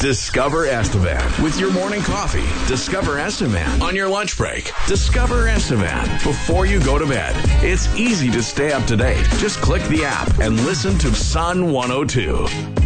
Discover Estevan with your morning coffee. Discover Estevan on your lunch break. Discover Estevan before you go to bed. It's easy to stay up to date. Just click the app and listen to Sun 102.